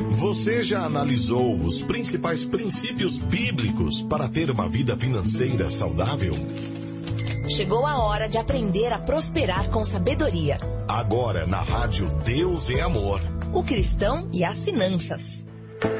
Você já analisou os principais princípios bíblicos para ter uma vida financeira saudável? Chegou a hora de aprender a prosperar com sabedoria. Agora na rádio Deus é Amor. O cristão e as finanças.